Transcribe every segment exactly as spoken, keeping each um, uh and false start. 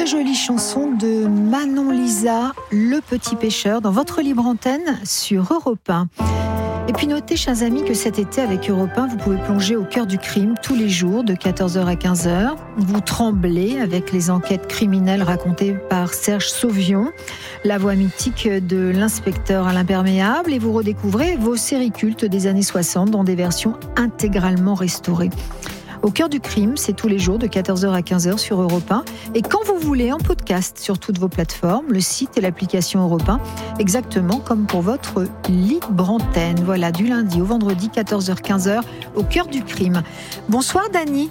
très jolie chanson de Manon Lisa, Le Petit Pêcheur, dans votre libre antenne sur Europe un. Et puis notez, chers amis, que cet été, avec Europe un, vous pouvez plonger au cœur du crime tous les jours, de quatorze heures à quinze heures. Vous tremblez avec les enquêtes criminelles racontées par Serge Sauvion, la voix mythique de l'inspecteur à l'imperméable, et vous redécouvrez vos séries cultes des années soixante dans des versions intégralement restaurées. Au cœur du crime, c'est tous les jours de quatorze heures à quinze heures sur Europe un. Et quand vous voulez, en podcast sur toutes vos plateformes, le site et l'application Europe un, exactement comme pour votre libre antenne. Voilà, du lundi au vendredi, quatorze heures à quinze heures, au cœur du crime. Bonsoir, Dany.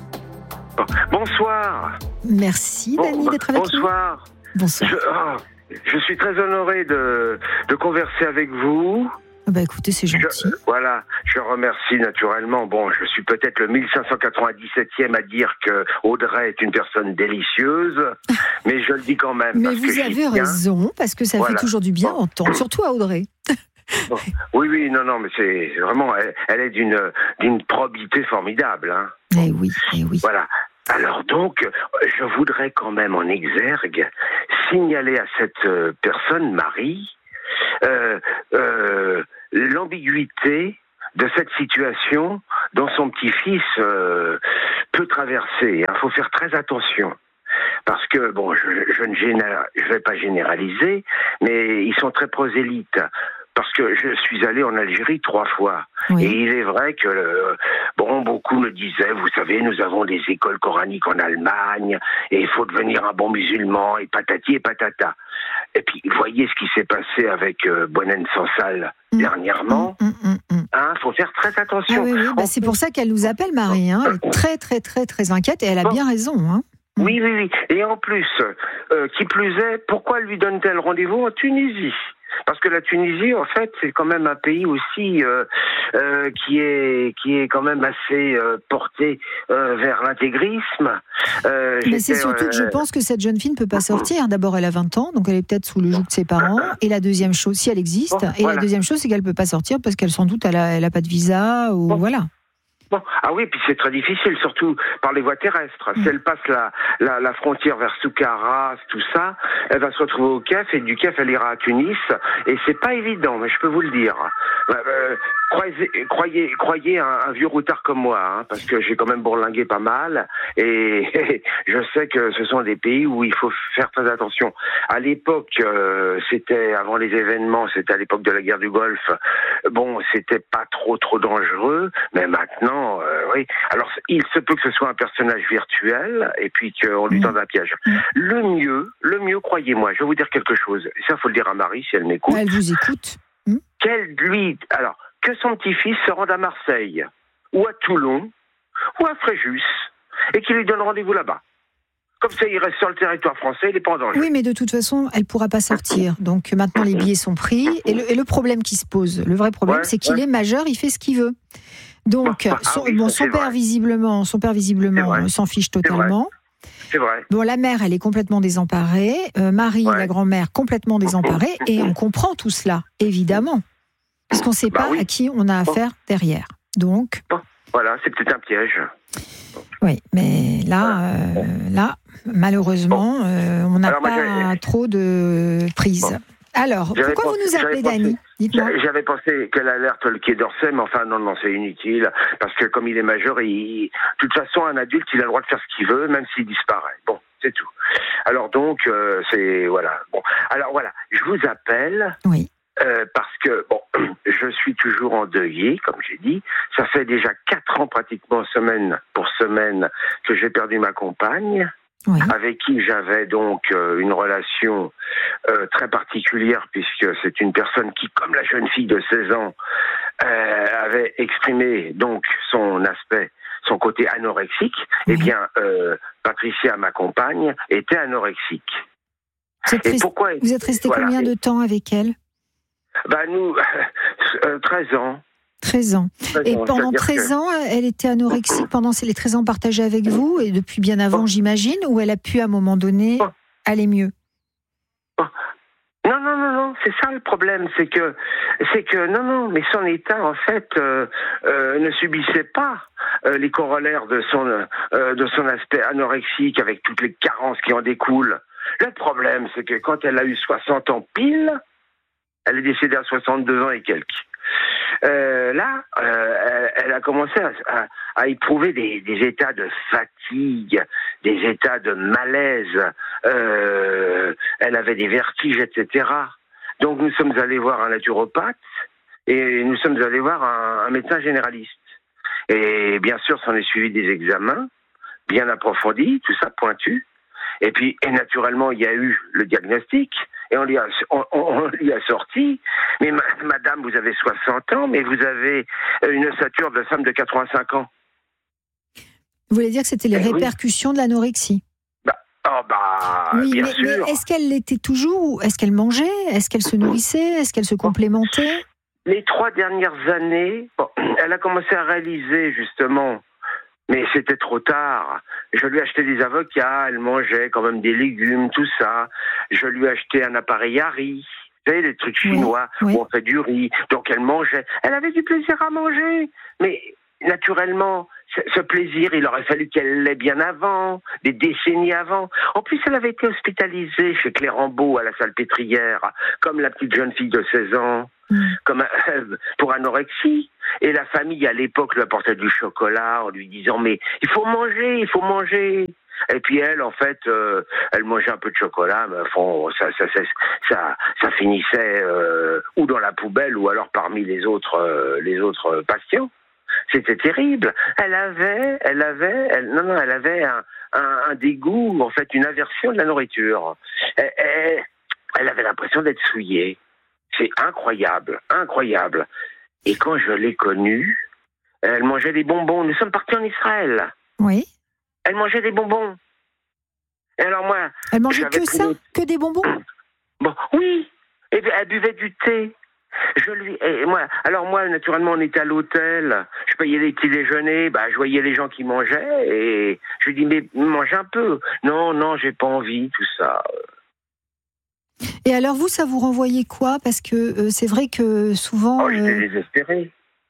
Bonsoir. Merci, Dany, d'être avec Bonsoir. nous. Bonsoir. Je, oh, je suis très honoré de, de converser avec vous. Bah écoutez, c'est gentil. Je, voilà, je remercie naturellement. Bon, je suis peut-être le mille cinq cent quatre-vingt-dix-septième à dire que Audrey est une personne délicieuse, mais je le dis quand même. Mais parce vous que avez raison, parce que ça voilà. fait toujours du bien bon. entendre, surtout à Audrey. Bon. Oui, oui, non, non, mais c'est vraiment, elle, elle est d'une, d'une probité formidable. Hein. Eh oui, eh oui. Voilà. Alors donc, je voudrais quand même en exergue signaler à cette personne, Marie, Euh, euh, l'ambiguïté de cette situation dont son petit-fils euh, peut traverser. Il faut faire très attention. Parce que, bon, je, je ne général, je vais pas généraliser, mais ils sont très prosélytes. Parce que je suis allé en Algérie trois fois. Oui. Et il est vrai que, euh, bon, beaucoup me disaient, vous savez, nous avons des écoles coraniques en Allemagne, et il faut devenir un bon musulman, et patati et patata. Et puis, voyez ce qui s'est passé avec euh, Bouenen Sansal mmh. dernièrement. Il mmh, mmh, mmh. hein, faut faire très attention. Ah oui, oui. Bah, On... c'est pour ça qu'elle nous appelle, Marie. Hein. Elle est très, très, très, très inquiète, et elle a bien raison. Hein. Oui, oui, oui. Et en plus, euh, qui plus est, pourquoi lui donne-t-elle rendez-vous en Tunisie ? Parce que la Tunisie, en fait, c'est quand même un pays aussi euh, euh, qui est qui est quand même assez euh, porté euh, vers l'intégrisme. Euh, Mais c'est surtout que je pense que cette jeune fille ne peut pas sortir. D'abord, elle a vingt ans, donc elle est peut-être sous le joug de ses parents. Et la deuxième chose, si elle existe, bon, et voilà. La deuxième chose, c'est qu'elle ne peut pas sortir parce qu'elle sans doute elle a, elle a pas de visa ou bon. Voilà. Bon. Ah oui, puis c'est très difficile, surtout par les voies terrestres. Mmh. Si elle passe la, la, la frontière vers Soukaras, tout ça, elle va se retrouver au Kef, et du Kef, elle ira à Tunis, et c'est pas évident, mais je peux vous le dire. Euh, croyez, croyez, croyez un, un vieux routard comme moi, hein, parce que j'ai quand même bourlingué pas mal, et, et je sais que ce sont des pays où il faut faire très attention. À l'époque, euh, c'était, avant les événements, c'était à l'époque de la guerre du Golfe, bon, c'était pas trop trop dangereux, mais maintenant, Euh, oui. Alors, il se peut que ce soit un personnage virtuel et puis qu'on lui tende un piège. Mmh. Le mieux, le mieux, croyez-moi, je vais vous dire quelque chose. Ça, faut le dire à Marie si elle m'écoute. Elle vous écoute. Mmh. Qu'elle lui, alors, que son petit-fils se rende à Marseille ou à Toulon ou à Fréjus et qu'il lui donne rendez-vous là-bas. Comme ça, il reste sur le territoire français, il n'est pas en danger. Oui, mais de toute façon, elle ne pourra pas sortir. Donc maintenant, les billets sont pris. Et le, et le problème qui se pose, le vrai problème, ouais, c'est qu'il ouais. est majeur, il fait ce qu'il veut. Donc, ah, son, oui, bon, son, père visiblement, son père visiblement s'en fiche totalement. C'est vrai. Bon, la mère, elle est complètement désemparée. Euh, Marie, ouais. la grand-mère, complètement désemparée. Et on comprend tout cela, évidemment. Parce qu'on ne sait bah, pas oui. à qui on a affaire derrière. Donc... Bon, voilà, c'est peut-être un piège. Oui, mais là, euh, là malheureusement, bon. euh, on n'a Alors, pas moi, trop de prise. Bon. Alors, j'avais pourquoi pensé, vous nous appelez Dany ? Dites-moi. J'avais pensé qu'elle alerte le Quai d'Orsay, mais enfin, non, non, c'est inutile, parce que comme il est majeur, il... de toute façon, un adulte, il a le droit de faire ce qu'il veut, même s'il disparaît. Bon, c'est tout. Alors donc, euh, c'est... Voilà. Bon. Alors voilà, je vous appelle... Oui. Euh, parce que, bon, je suis toujours endeuillé, comme j'ai dit. Ça fait déjà quatre ans, pratiquement, semaine pour semaine, que j'ai perdu ma compagne. Oui. Avec qui j'avais donc euh, une relation euh, très particulière, puisque c'est une personne qui, comme la jeune fille de seize ans, euh, avait exprimé donc son aspect, son côté anorexique. Oui. Eh bien, euh, Patricia, ma compagne, était anorexique. Vous êtes, rest... pourquoi... Vous êtes resté voilà. combien de temps avec elle ? Ben nous, euh, treize ans. treize ans. Et pendant treize que... ans, elle était anorexique pendant ces les treize ans partagés avec vous, et depuis bien avant, oh. j'imagine, ou elle a pu à un moment donné oh. aller mieux? oh. Non, non, non, non, c'est ça le problème, c'est que, c'est que, non, non, mais son état, en fait, euh, euh, ne subissait pas euh, les corollaires de son, euh, de son aspect anorexique, avec toutes les carences qui en découlent. Le problème, c'est que quand elle a eu soixante ans pile, elle est décédée à soixante-deux ans et quelques. Euh, là, euh, elle, elle a commencé à, à, à éprouver des, des états de fatigue, des états de malaise. Euh, elle avait des vertiges, et cetera. Donc nous sommes allés voir un naturopathe et nous sommes allés voir un, un médecin généraliste. Et bien sûr, s'en est suivi des examens bien approfondis, tout ça pointu. Et puis, et naturellement, il y a eu le diagnostic, et on lui a, on, on lui a sorti, mais ma, madame, vous avez soixante ans, mais vous avez une ossature de femme de quatre-vingt-cinq ans. Vous voulez dire que c'était les eh répercussions oui. de l'anorexie? bah, Oh bah, oui, bien mais, sûr. Mais est-ce qu'elle l'était toujours? Est-ce qu'elle mangeait? Est-ce qu'elle se nourrissait? Est-ce qu'elle se complémentait? Les trois dernières années, bon, elle a commencé à réaliser, justement, mais c'était trop tard. Je lui ai acheté des avocats, elle mangeait quand même des légumes, tout ça. Je lui ai acheté un appareil à riz, vous savez, des trucs chinois oui, oui. où on fait du riz. Donc elle mangeait. Elle avait du plaisir à manger. Mais naturellement, ce plaisir, il aurait fallu qu'elle l'ait bien avant, des décennies avant. En plus, elle avait été hospitalisée chez Clérambault à la Salpêtrière, comme la petite jeune fille de seize ans. Comme euh, pour anorexie. Et la famille, à l'époque, lui apportait du chocolat en lui disant « Mais il faut manger, il faut manger !» Et puis elle, en fait, euh, elle mangeait un peu de chocolat, mais bon, ça, ça, ça, ça, ça finissait euh, ou dans la poubelle ou alors parmi les autres, euh, les autres patients. C'était terrible. Elle avait, elle avait, elle, non, non, elle avait un, un, un dégoût, en fait, une aversion de la nourriture. Elle, elle, elle avait l'impression d'être souillée. C'est incroyable, incroyable. Et quand je l'ai connue, elle mangeait des bonbons. Nous sommes partis en Israël. Oui. Elle mangeait des bonbons. Et alors moi, elle mangeait que ça, le... que des bonbons. Bon, oui. Et elle buvait du thé. Je lui, et moi, alors moi, naturellement, on était à l'hôtel. Je payais les petits déjeuners. Bah, je voyais les gens qui mangeaient et je lui dis mais mange un peu. Non, non, j'ai pas envie, tout ça. Et alors vous, ça vous renvoyait quoi? Parce que euh, c'est vrai que souvent... Oh, j'étais euh... désespéré.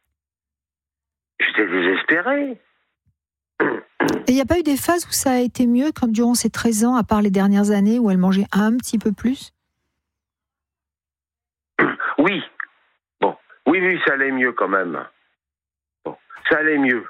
J'étais désespéré. Et il n'y a pas eu des phases où ça a été mieux quand durant ces treize ans, à part les dernières années où elle mangeait un petit peu plus? Oui. Bon. Oui, oui, ça allait mieux quand même. Bon. Ça allait mieux.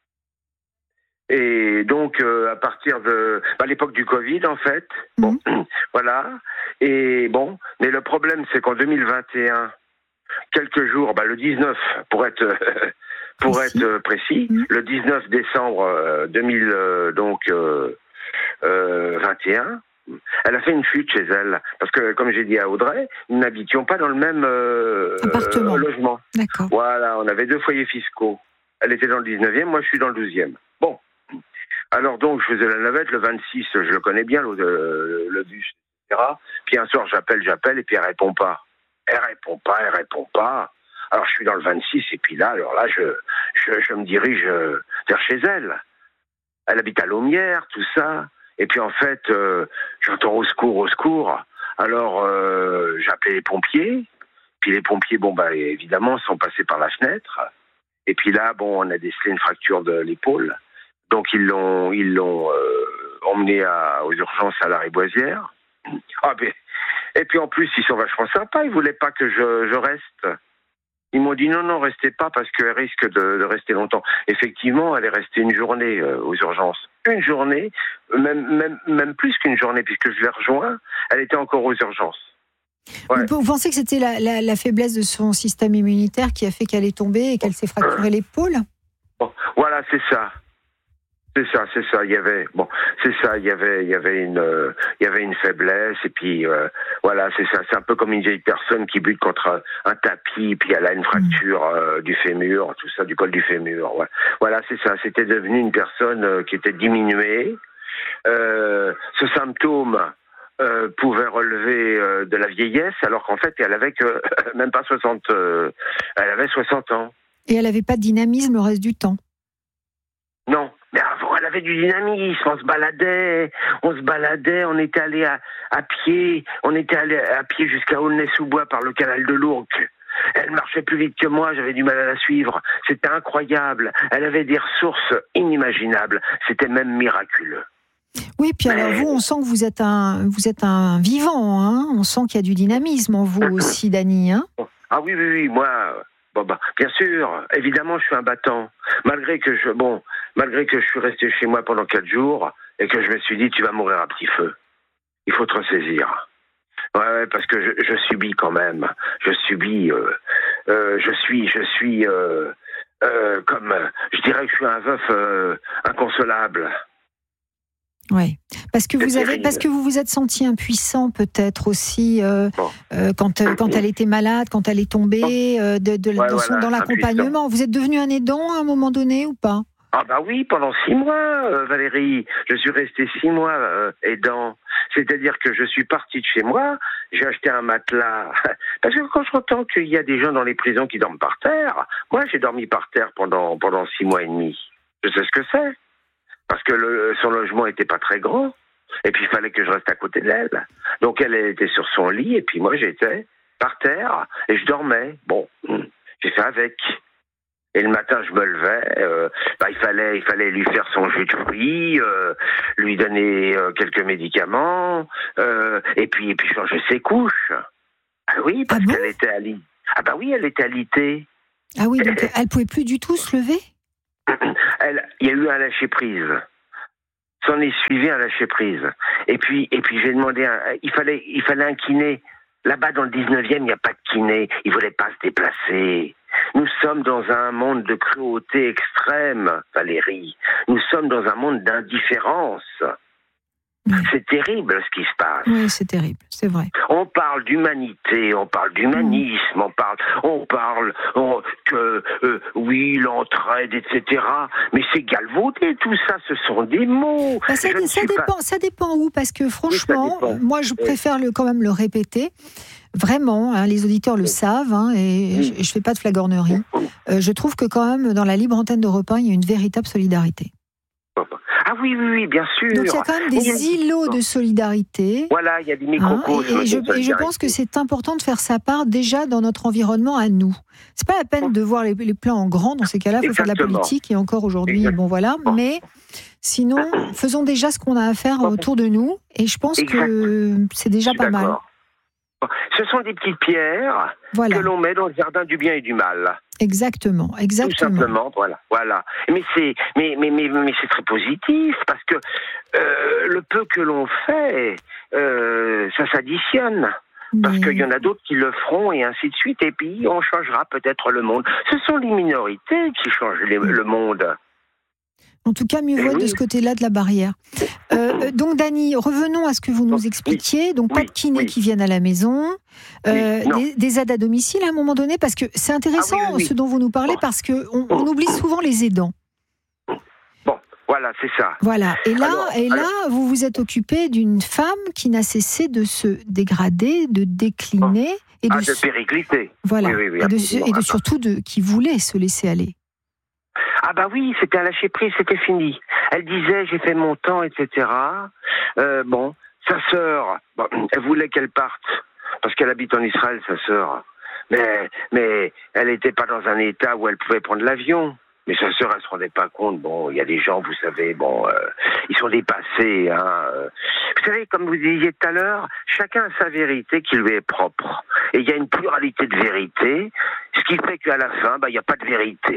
Et donc, euh, à partir de... à l'époque du Covid, en fait. Bon, mmh. Voilà. Et bon, mais le problème, c'est qu'en deux mille vingt et un, quelques jours, bah, le dix-neuf, pour être, pour précis. être précis, mmh. le dix-neuf décembre deux mille donc, euh, euh, vingt et un, elle a fait une fuite chez elle. Parce que, comme j'ai dit à Audrey, nous n'habitions pas dans le même euh, appartement. logement. D'accord. Voilà, on avait deux foyers fiscaux. Elle était dans le dix-neuvième, moi je suis dans le douzième. Bon. Alors donc, je faisais la navette, le vingt-six, je le connais bien, le, le, le bus, et cetera. Puis un soir, j'appelle, j'appelle, et puis elle répond pas. Elle répond pas, elle répond pas. Alors je suis dans le vingt-six, et puis là, alors là, je, je, je me dirige vers chez elle. Elle habite à Laumière, tout ça. Et puis en fait, euh, j'entends au secours, au secours. Alors euh, j'ai appelé les pompiers. Puis les pompiers, bon bah évidemment, sont passés par la fenêtre. Et puis là, bon, on a décelé une fracture de l'épaule. Donc ils l'ont, ils l'ont euh, emmené à, aux urgences à Lariboisière. Ah, mais, et puis en plus, ils sont vachement sympas. Ils voulaient pas que je, je reste. Ils m'ont dit non, non, restez pas parce qu'elle risque de, de rester longtemps. Effectivement, elle est restée une journée euh, aux urgences. Une journée, même, même, même plus qu'une journée, puisque je l'ai rejoint, elle était encore aux urgences. Ouais. Vous pensez que c'était la, la, la faiblesse de son système immunitaire qui a fait qu'elle est tombée et qu'elle s'est fracturée l'épaule? Bon, voilà, c'est ça. C'est ça, c'est ça. Il y avait, bon, c'est ça. Il y avait, il y avait une, euh, il y avait une faiblesse et puis euh, voilà, c'est ça. C'est un peu comme une vieille personne qui bute contre un, un tapis, puis elle a une fracture euh, du fémur, tout ça, du col du fémur. Ouais. Voilà, c'est ça. C'était devenu une personne euh, qui était diminuée. Euh, ce symptôme euh, pouvait relever euh, de la vieillesse, alors qu'en fait, elle avait que même pas soixante, euh, elle avait soixante ans. Et elle n'avait pas de dynamisme le reste du temps. Non. Mais avant, elle avait du dynamisme, on se baladait, on se baladait, on était allé à, à pied, on était allé à pied jusqu'à Aulnay-sous-Bois par le canal de l'Ourcq. Elle marchait plus vite que moi, j'avais du mal à la suivre. C'était incroyable. Elle avait des ressources inimaginables. C'était même miraculeux. Oui, puis alors vous, on sent que vous êtes un, vous êtes un vivant, hein. On sent qu'il y a du dynamisme en vous aussi, Dany, hein. Ah oui, oui, oui, moi, bon, bah, bien sûr, évidemment, je suis un battant. Malgré que je, bon, malgré que je suis resté chez moi pendant quatre jours et que je me suis dit, tu vas mourir à petit feu. Il faut te ressaisir. Ouais, ouais, parce que je, je subis quand même. Je subis. Euh, euh, je suis, je suis euh, euh, comme, je dirais que je suis un veuf euh, inconsolable. Oui, parce que C'est vous avez, terrible. parce que vous vous êtes senti impuissant peut-être aussi euh, Bon. euh, quand euh, quand elle était malade, quand elle est tombée, euh, de, de, Ouais, dans, son, voilà, dans l'accompagnement. Vous êtes devenu un aidant à un moment donné ou pas? Ah bah oui, pendant six mois, euh, Valérie. Je suis resté six mois euh, aidant. C'est-à-dire que je suis parti de chez moi, j'ai acheté un matelas. Parce que quand j'entends qu'il y a des gens dans les prisons qui dorment par terre, moi j'ai dormi par terre pendant pendant six mois et demi. Je sais ce que c'est. Parce que le, son logement était pas très grand. Et puis il fallait que je reste à côté d'elle. Donc elle, elle était sur son lit et puis moi j'étais par terre et je dormais. Bon, j'ai fait avec. Et le matin, je me levais. Euh, bah, il fallait, il fallait lui faire son jus de fruits, euh, lui donner euh, quelques médicaments, euh, et puis, et puis changer ses couches. Ah oui, parce Ah bon qu'elle était alitée. Ah bah oui, elle était alitée. Ah oui, donc elle pouvait plus du tout se lever? Elle, il y a eu un lâcher prise. S'en est suivi un lâcher prise. Et puis, et puis j'ai demandé, un, il fallait, il fallait un kiné. Là-bas, dans le dix-neuvième, il n'y a pas de kiné. Il voulait pas se déplacer. Nous sommes dans un monde de cruauté extrême, Valérie. Nous sommes dans un monde d'indifférence. Oui. C'est terrible ce qui se passe. Oui, c'est terrible, c'est vrai. On parle d'humanité, on parle d'humanisme, mmh. on parle, on parle on, que euh, oui, l'entraide, et cetera. Mais c'est galvaudé, tout ça, ce sont des mots. Bah ça, ça, dépend, pas... ça dépend où, parce que franchement, oui, moi je préfère le, quand même le répéter. Vraiment, hein, les auditeurs le savent, hein, et je ne fais pas de flagornerie. Euh, je trouve que quand même, dans la libre antenne d'Europe un, il y a une véritable solidarité. Ah oui, oui, oui, bien sûr. Donc il y a quand même des oui, îlots de solidarité. Voilà, il y a des microcosmes. Hein, et, et, je, et je pense que c'est important de faire sa part déjà dans notre environnement à nous. C'est pas la peine de voir les, les plans en grand. Dans ces cas-là, il faut faire de la politique. Et encore aujourd'hui, Exactement. bon voilà. Mais sinon, faisons déjà ce qu'on a à faire autour de nous. Et je pense Exactement. que c'est déjà pas mal. Ce sont des petites pierres voilà. que l'on met dans le jardin du bien et du mal. Exactement, exactement. Tout simplement, voilà, voilà. Mais c'est, mais, mais, mais, mais c'est très positif parce que euh, le peu que l'on fait, euh, ça s'additionne. Mais... Parce qu'il y en a d'autres qui le feront et ainsi de suite. Et puis on changera peut-être le monde. Ce sont les minorités qui changent les, le monde. En tout cas, mieux vaut oui. de ce côté-là de la barrière. Euh, donc, Dany, revenons à ce que vous nous expliquiez. Donc, oui. pas de kiné oui. qui viennent à la maison, euh, oui. des, des aides à domicile à un moment donné, parce que c'est intéressant ah, ce dont vous nous parlez, parce qu'on on oublie souvent les aidants. Bon, voilà, c'est ça. Voilà. Et là, alors, et là alors... vous vous êtes occupé d'une femme qui n'a cessé de se dégrader, de décliner. Oh. Et de, ah, de péricliter. Voilà. Oui, oui, oui, et, de, et de, surtout de, qui voulait se laisser aller. Ah bah oui, c'était un lâcher prise, c'était fini. Elle disait, j'ai fait mon temps, et cetera. Euh, bon, sa sœur, bon, elle voulait qu'elle parte, parce qu'elle habite en Israël, sa sœur. Mais, mais elle n'était pas dans un état où elle pouvait prendre l'avion. Mais sa sœur, elle se rendait pas compte. Bon, il y a des gens, vous savez, bon, euh, ils sont dépassés. Hein. Vous savez, comme vous disiez tout à l'heure, chacun a sa vérité qui lui est propre. Et il y a une pluralité de vérités, ce qui fait qu'à la fin, bah, il n'y a pas de vérité.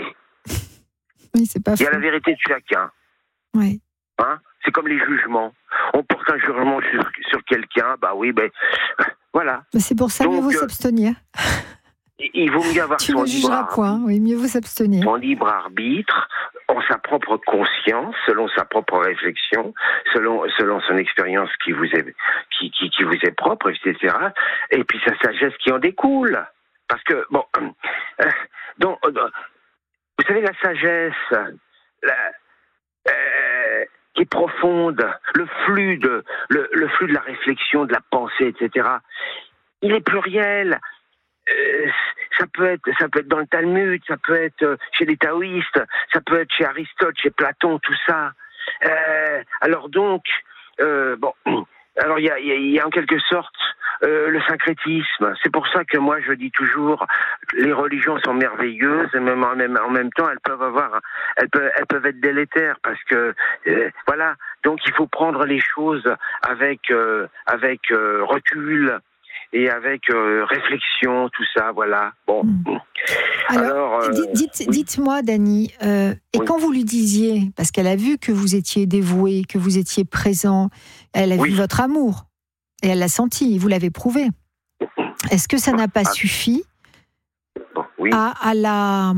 Oui, c'est pas il y a la vérité de chacun. Oui. Hein, c'est comme les jugements. On porte un jugement sur, sur quelqu'un, bah oui, ben voilà. Mais c'est pour ça qu'il mieux vaut euh, s'abstenir. Il vaut mieux avoir tu son ne libre jugeras point, oui, mieux vaut s'abstenir. Son libre arbitre, en sa propre conscience, selon sa propre réflexion, selon selon son expérience qui vous est qui, qui, qui vous est propre, et cetera. Et puis sa sagesse qui en découle. Parce que bon, euh, donc. Euh, Vous savez, la sagesse, la, euh, qui est profonde, le flux de, le, le flux de la réflexion, de la pensée, et cetera. Il est pluriel. Euh, ça peut être, ça peut être dans le Talmud, ça peut être chez les taoïstes, ça peut être chez Aristote, chez Platon, tout ça. Euh, alors donc, euh, bon, alors il y a, il y a en quelque sorte euh, le syncrétisme. C'est pour ça que moi je dis toujours, les religions sont merveilleuses, et même en même, en même temps elles peuvent avoir, elles peuvent, elles peuvent être délétères parce que euh, voilà, donc il faut prendre les choses avec euh, avec euh, recul et avec euh, réflexion, tout ça, voilà. Bon. Mmh. Alors, Alors euh, dites, oui. dites-moi, Dany, euh, et oui. quand vous lui disiez, parce qu'elle a vu que vous étiez dévoué, que vous étiez présent, elle a oui. vu votre amour, et elle l'a senti, vous l'avez prouvé. Est-ce que ça n'a pas ah. suffi oui. à, à la...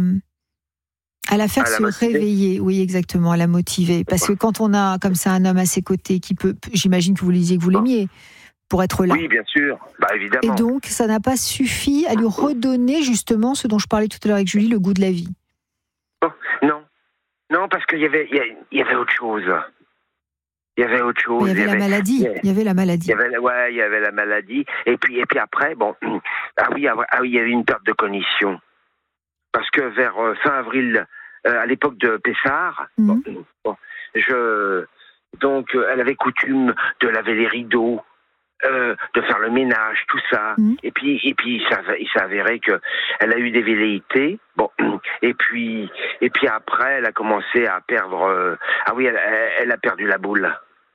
À la faire à se la réveiller, oui, exactement, à la motiver. Parce que quand on a comme ça un homme à ses côtés qui peut, j'imagine que vous lui disiez que vous l'aimiez, pour être là. Oui, bien sûr, bah, évidemment. Et donc, ça n'a pas suffi à lui redonner justement ce dont je parlais tout à l'heure avec Julie, le goût de la vie. Oh, non, non, parce qu'il y avait, il y avait autre chose. Il y avait autre chose. Il y avait, il y avait la maladie. Il y avait la maladie. Il y avait, ouais, il y avait la maladie. Et puis, et puis après, bon, ah oui, ah oui, il y avait une perte de cognition. Parce que vers euh, fin avril, euh, à l'époque de Pessard, mmh. bon, bon, je, donc, euh, elle avait coutume de laver les rideaux, euh, de faire le ménage, tout ça. Mmh. Et puis, et puis, ça, il s'est avéré que elle a eu des velléités. Bon, et puis, et puis après, elle a commencé à perdre. Euh, ah oui, elle, elle a perdu la boule.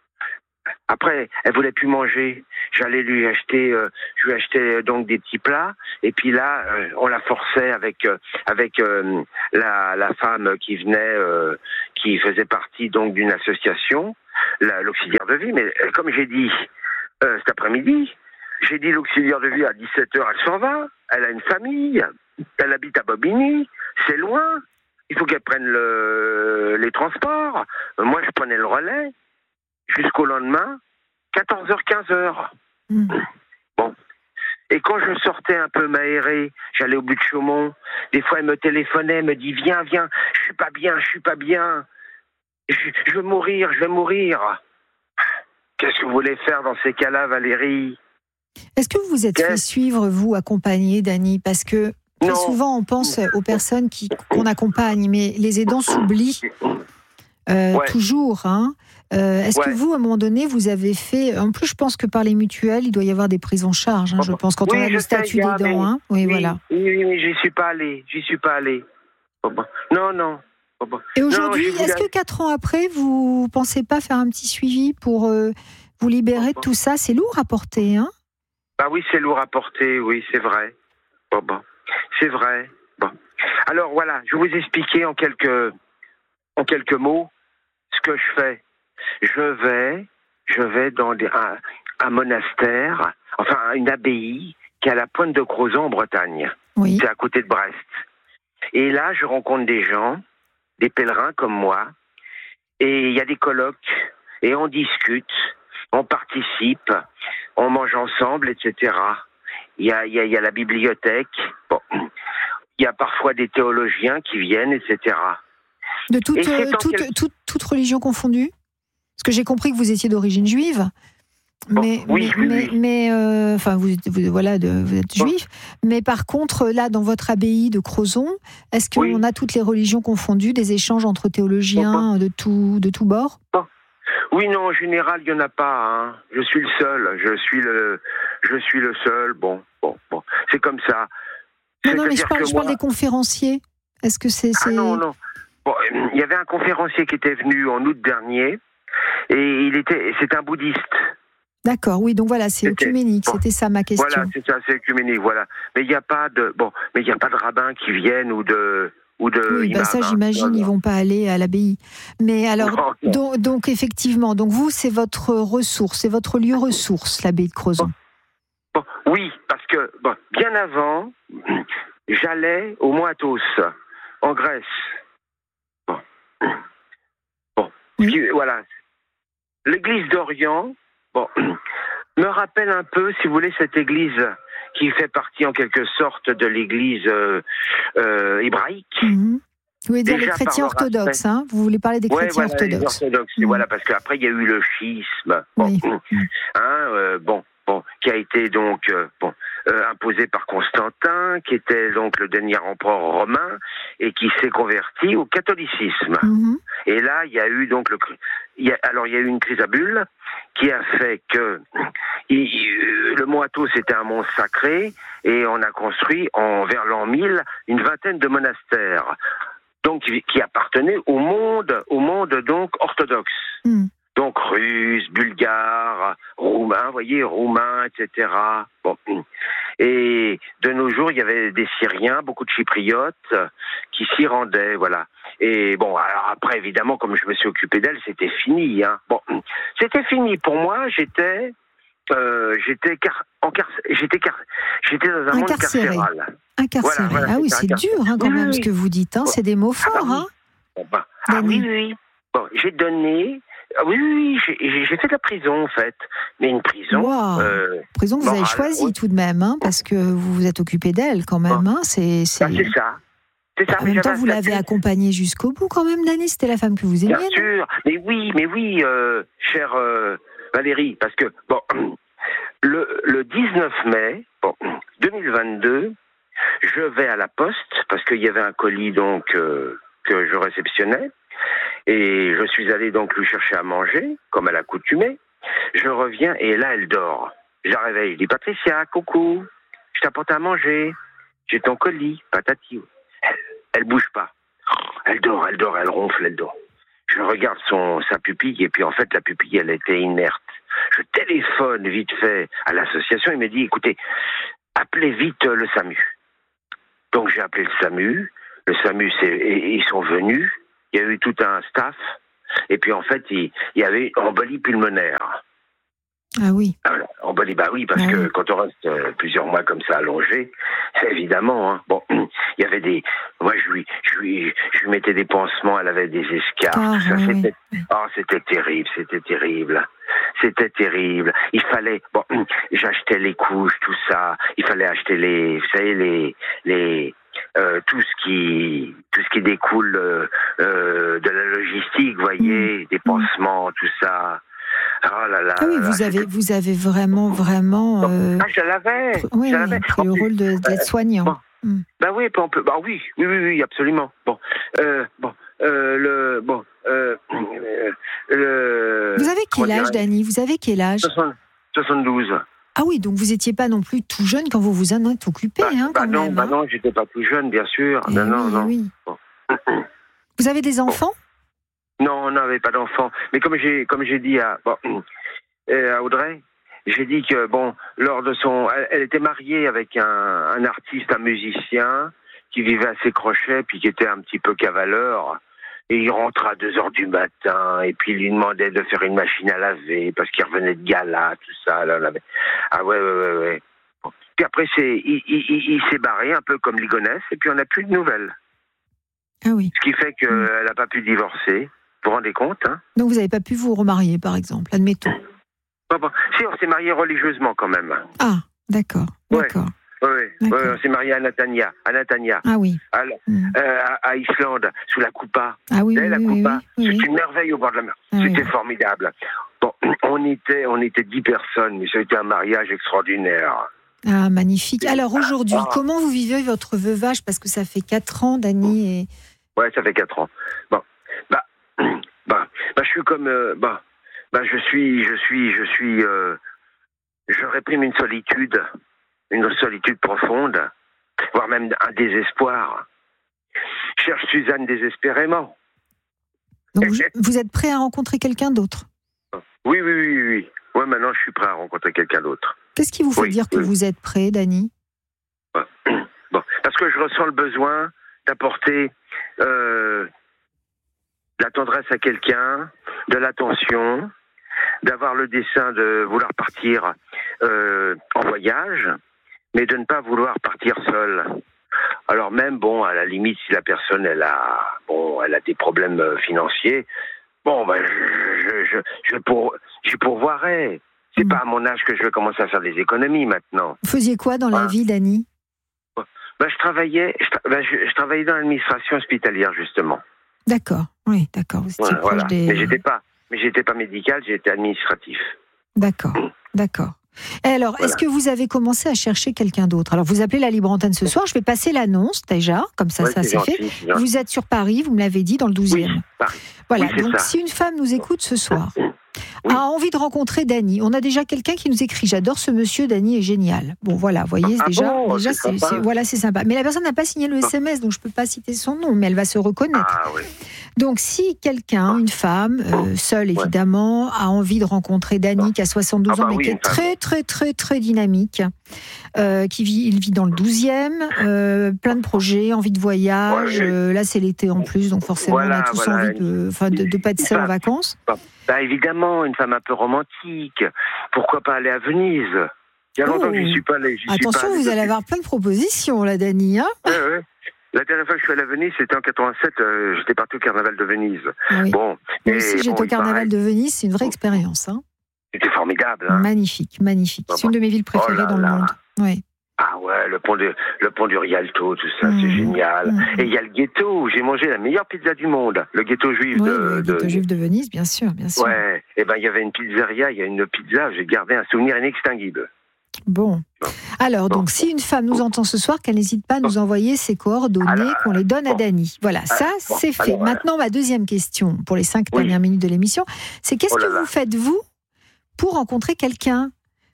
Après, elle voulait plus manger. J'allais lui acheter, euh, je lui achetais donc des petits plats. Et puis là, euh, on la forçait avec euh, avec euh, la, la femme qui venait, euh, qui faisait partie donc d'une association, la, l'auxiliaire de vie. Mais euh, comme j'ai dit euh, cet après-midi, j'ai dit l'auxiliaire de vie à dix-sept heures, elle s'en va. Elle a une famille. Elle habite à Bobigny. C'est loin. Il faut qu'elle prenne le, les transports. Moi, je prenais le relais. Jusqu'au lendemain, quatorze heures, quinze heures. Mmh. Bon. Et quand je sortais un peu m'aérer, j'allais au but de Chaumont, des fois elle me téléphonait, elle me dit « Viens, viens, je suis pas bien, je suis pas bien. Je, je vais mourir, je vais mourir. » Qu'est-ce que vous voulez faire dans ces cas-là, Valérie ? Est-ce que vous vous êtes Qu'est-ce... fait suivre, vous, accompagner, Dany ? Parce que très non. souvent, on pense aux personnes qui, qu'on accompagne, mais les aidants s'oublient euh, ouais. toujours, hein. Euh, est-ce ouais. que vous, à un moment donné, vous avez fait... En plus, je pense que par les mutuelles, il doit y avoir des prises en charge, hein, je pense, quand oui, on a le statut d'aidant. Mais... Hein. Oui, oui, voilà. Oui, oui, oui, j'y suis pas allée. J'y suis pas allée. Non, non. Et aujourd'hui, non, est-ce que quatre ans après, vous pensez pas faire un petit suivi pour euh, vous libérer de tout ça ? C'est lourd à porter, hein ? Bah oui, c'est lourd à porter, oui, c'est vrai. Bon, bon. C'est vrai. Bon. Alors, voilà, je vais vous expliquer en quelques, en quelques mots ce que je fais. Je vais, je vais dans des, un, un monastère, enfin une abbaye qui est à la pointe de Crozon en Bretagne. Oui. C'est à côté de Brest. Et là, je rencontre des gens, des pèlerins comme moi, et il y a des colloques, et on discute, on participe, on mange ensemble, et cetera. Il y a, il y a, il y a la bibliothèque, bon, il y a parfois des théologiens qui viennent, et cetera. De toute, euh, toute, quel... toute, toute religion confondue ? Parce que j'ai compris que vous étiez d'origine juive, mais, bon, oui, mais, oui, mais, oui. mais euh, enfin, vous, vous, voilà, de, vous êtes bon. juif. Mais par contre, là, dans votre abbaye de Crozon, est-ce qu'on oui. a toutes les religions confondues, des échanges entre théologiens bon, bon. de tout, de tout bord ? bon. Oui, non, en général, il n'y en a pas. Hein. Je suis le seul. Je suis le, je suis le seul. Bon, bon, bon. C'est comme ça. Non, non, mais je parle, je parle moi... des conférenciers. Est-ce que c'est, c'est... Ah non, non. Bon, il y avait un conférencier qui était venu en août dernier. Et il était, c'est un bouddhiste. D'accord, oui, donc voilà, c'est c'était, œcuménique, bon, c'était ça ma question. Voilà, c'est ça, c'est œcuménique, voilà. Mais il n'y a pas de, bon, mais il n'y a pas de rabbins qui viennent ou de, ou de. Oui, imams, bah ça, hein. j'imagine, Voilà. ils vont pas aller à l'abbaye. Mais alors, non, non. Donc, donc effectivement, donc vous, c'est votre ressource, c'est votre lieu ressource, l'abbaye de Crozon. Bon, bon, oui, parce que bon, bien avant, j'allais au Mont Athos, en Grèce. Bon, bon, oui. Puis, voilà. L'église d'Orient, bon, me rappelle un peu, si vous voulez, cette église qui fait partie en quelque sorte de l'église euh, euh, hébraïque. Mmh. Vous voulez dire les chrétiens orthodoxes, hein ? Vous voulez parler des ouais, chrétiens voilà, orthodoxes. Les orthodoxes, mmh. Voilà, parce qu'après il y a eu le schisme, bon, oui. hein, euh, bon, bon, qui a été donc euh, bon. Euh, imposé par Constantin, qui était donc le dernier empereur romain et qui s'est converti au catholicisme. Mmh. Et là, il y a eu donc le, il y a, alors il y a eu une crise à bulles qui a fait que il, le mont Athos était un mont sacré et on a construit en vers l'an mille une vingtaine de monastères, donc qui, qui appartenaient au monde, au monde donc orthodoxe. Mmh. Donc russe, bulgare, roumain, vous voyez, roumain, et cetera. Bon. Et de nos jours, il y avait des Syriens, beaucoup de Chypriotes euh, qui s'y rendaient, voilà. Et bon, alors après, évidemment, comme je me suis occupé d'elle, c'était fini. Hein. Bon, c'était fini. Pour moi, j'étais, euh, j'étais, car, en car, j'étais, car, j'étais dans un monde carcéral. Incarcéré. Voilà, voilà, ah oui, c'est dur hein, quand oui, même oui. ce que vous dites. Hein. Bon. C'est des mots forts. Ah, bah, hein. Bon, bah, ah oui, oui. Bon, j'ai donné. Oui, oui, j'ai, j'ai fait de la prison en fait, mais une prison. Wow. Euh, prison que vous morale, avez choisie oui. tout de même, hein, parce que vous vous êtes occupé d'elle quand même. Hein, c'est, c'est... Bah, c'est ça. C'est ça. En même temps, vous l'avez accompagnée jusqu'au bout quand même, Dany. C'était la femme que vous aimiez. Bien sûr, mais oui, mais oui, euh, chère euh, Valérie, parce que bon, le, le dix-neuf mai bon, deux mille vingt-deux, je vais à la poste parce qu'il y avait un colis donc euh, que je réceptionnais. Et je suis allé donc lui chercher à manger, comme à l'accoutumée. Je reviens et là, elle dort. Je la réveille. Je dis, Patricia, coucou, je t'apporte à manger. J'ai ton colis, patati. Elle, elle bouge pas. Elle dort, elle dort, elle ronfle, elle dort. Je regarde son, sa pupille et puis en fait, la pupille, elle était inerte. Je téléphone vite fait à l'association. Il me dit, écoutez, appelez vite le SAMU. Donc j'ai appelé le SAMU. Le SAMU, c'est, et, ils sont venus. Il y a eu tout un staff, et puis en fait, il, il y avait embolie pulmonaire. Ah oui. Alors, embolie, bah oui, parce ah que oui. quand on reste euh, plusieurs mois comme ça allongé, c'est évidemment, hein, bon, il y avait des, moi je lui, je lui, je lui mettais des pansements, elle avait des escarres, ah, ça, oui. c'était, oh, c'était terrible, c'était terrible, c'était terrible. Il fallait, bon, j'achetais les couches, tout ça, il fallait acheter les, vous savez, les, les, Euh, tout ce qui tout ce qui découle euh, euh, de la logistique, vous voyez, mmh. des pansements, tout ça. Oh là là. Ah oui, vous avez vous avez vraiment vraiment. Euh... Ah, je l'avais. Oui, je l'avais. oui, le rôle de, d'être soignant. Bon. Mmh. Ben oui, on peut. Bah oui, oui, oui, oui, absolument. Bon, euh, bon, euh, le bon. Euh, le, vous avez quel âge, Dany ? Vous avez quel âge ? soixante-douze. Ah oui, donc vous n'étiez pas non plus tout jeune quand vous vous en êtes occupé, bah, hein, bah quand non, même. Bah hein. non, j'étais pas tout jeune, bien sûr. Eh non, oui, non, non. Oui. Bon. Vous avez des enfants ? Non, on n'avait pas d'enfants. Mais comme j'ai, comme j'ai dit à, bon, à Audrey, j'ai dit que bon, lors de son, elle, elle était mariée avec un, un artiste, un musicien qui vivait à ses crochets, puis qui était un petit peu cavaleur. Et il rentrait à deux heures du matin, et puis il lui demandait de faire une machine à laver, parce qu'il revenait de gala, tout ça. Là, là. Ah ouais, ouais, ouais, ouais. Bon. Puis après, c'est, il, il, il, il s'est barré, un peu comme Ligonès, et puis on n'a plus de nouvelles. Ah oui. Ce qui fait qu'elle mmh. n'a pas pu divorcer. Vous vous rendez compte, hein ? Donc vous n'avez pas pu vous remarier, par exemple, admettons. Bon, bon. Si, on s'est marié religieusement, quand même. Ah, d'accord, ouais. d'accord. Oui, ouais, on s'est marié à Natania, à Natania, ah oui, à, mmh. euh, à, à Islande, sous la Coupa. Ah oui, oui, la oui, Coupa, oui, oui, c'est oui. une merveille au bord de la mer. Ah c'était oui. formidable. Bon, on était, on était dix personnes, mais ça a été un mariage extraordinaire. Ah, magnifique. Alors aujourd'hui, ah. comment vous vivez votre veuvage ? Parce que ça fait quatre ans, Dany. Et... Ouais, ça fait quatre ans. Bon, bah, bah, bah, je suis comme, euh, bah, bah, je suis, je suis, je suis, euh, je réprime une solitude. Une solitude profonde, voire même un désespoir. Je cherche Suzanne désespérément. Donc vous, vous êtes prêt à rencontrer quelqu'un d'autre ? Oui, oui, oui, oui. Ouais, maintenant je suis prêt à rencontrer quelqu'un d'autre. Qu'est-ce qui vous fait oui, dire que oui. vous êtes prêt, Dany ? Bon, parce que je ressens le besoin d'apporter euh, de la tendresse à quelqu'un, de l'attention, d'avoir le dessein de vouloir partir euh, en voyage, mais de ne pas vouloir partir seul. Alors même, bon, à la limite, si la personne, elle a, bon, elle a des problèmes financiers, bon, ben, je, je, je, pour, je pourvoirai. C'est mmh. pas à mon âge que je vais commencer à faire des économies maintenant. Vous faisiez quoi dans la hein? vie, Dany ? Ben, je travaillais, je, ben, je, je travaillais dans l'administration hospitalière, justement. D'accord, oui, d'accord. Vous étiez voilà, proche voilà. des... Mais j'étais pas, mais j'étais pas médical, j'étais administratif. D'accord, mmh. d'accord. Et alors, voilà. Est-ce que vous avez commencé à chercher quelqu'un d'autre ? Alors, vous appelez la Libre Antenne ce soir. Je vais passer l'annonce déjà, comme ça, ouais, ça c'est, c'est fait. gentil, c'est vous êtes sur Paris, vous me l'avez dit, dans le douzième. Oui, Paris. Voilà. Oui, donc, ça. si une femme nous écoute ce soir Oui. a envie de rencontrer Dany. On a déjà quelqu'un qui nous écrit « J'adore ce monsieur, Dany est génial ». Bon, voilà, vous voyez, ah déjà, bon, déjà c'est c'est, sympa. c'est, voilà, c'est sympa. Mais la personne n'a pas signé le S M S, donc je ne peux pas citer son nom, mais elle va se reconnaître. Ah oui. Donc, si quelqu'un, une femme, euh, seule évidemment, a envie de rencontrer Dany, qui a soixante-douze Ah bah ans, mais oui, qui une est très, très, très, très dynamique, euh, qui vit, il vit dans le douzième, euh, plein de projets, envie de voyage. Ouais, euh, là, c'est l'été en plus, donc forcément, voilà, on a tous voilà, envie de, enfin, de, de pas être une seul en femme. vacances. Bah évidemment, une femme un peu romantique. Pourquoi pas aller à Venise? Il y a longtemps Oh. que j'y suis pas allé. J'y Attention, suis pas allé vous allez depuis. avoir plein de propositions, là, Dany. Hein Ouais, ouais. La dernière fois que je suis allé à Venise, c'était en quatre-vingt-sept. Euh, j'étais parti au carnaval de Venise. oui. Bon, Moi et aussi, j'étais bon, au carnaval il de Venise, c'est une vraie expérience. Hein. C'était formidable. Hein. Magnifique, magnifique. C'est une de mes villes préférées Oh là dans le là. monde. Oui. Ah ouais, le pont, de, le pont du Rialto, tout ça, Mmh. c'est génial. Mmh. Et il y a le ghetto où j'ai mangé la meilleure pizza du monde. Le ghetto juif Oui, de... le ghetto de... juif de Venise, bien sûr, bien sûr. Ouais, et ben il y avait une pizzeria, il y a une pizza, j'ai gardé un souvenir inextinguible. Bon. Alors, Bon. donc, si une femme nous entend ce soir, qu'elle n'hésite pas à nous envoyer ses coordonnées, Alors, qu'on les donne à bon. Dany. Voilà, ça, bon, c'est fait. alors, Maintenant, ma deuxième question, pour les cinq Oui. dernières minutes de l'émission, c'est qu'est-ce Oh là que là. vous faites, vous, pour rencontrer quelqu'un?